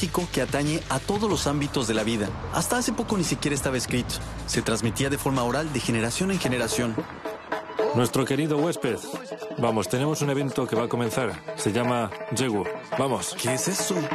mítico que atañe a todos los ámbitos de la vida. Hasta hace poco ni siquiera estaba escrito. Se transmitía de forma oral de generación en generación. Nuestro querido huésped. Vamos, tenemos un evento que va a comenzar. Se llama Yegu. Vamos. ¿Qué es eso?